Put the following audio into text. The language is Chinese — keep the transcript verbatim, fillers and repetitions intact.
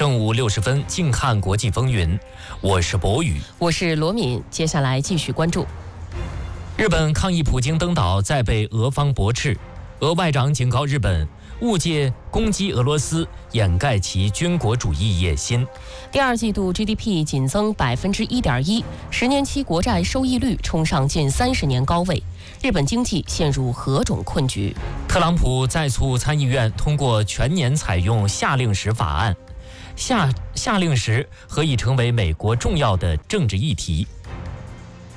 正午六十分，静看国际风云。我是博宇， 我是罗敏。接下来继续关注。 日本抗议普京登岛再被俄方驳斥，俄外长警告日本勿借攻击俄罗斯掩盖其军国主义野心。 第二季度 G D P 仅增百分之一点一，十年期国债收益率冲上近三十年高位，日本经济陷入何种困局？ 特朗普再促参议院通过全年采用夏令时法案，夏夏令时何以成为美国重要的政治议题？